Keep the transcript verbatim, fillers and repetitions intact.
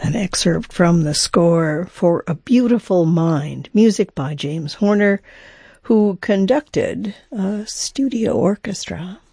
An excerpt from the score for A Beautiful Mind, music by James Horner, who conducted a studio orchestra.